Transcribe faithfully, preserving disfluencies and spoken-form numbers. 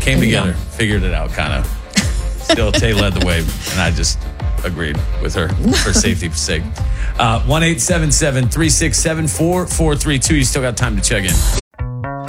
came together, figured it out, kind of. Still, Tay led the way, and I just agreed with her for safety's sake. Uh, one eight seven seven, three six seven, four four three two. You still got time to check in.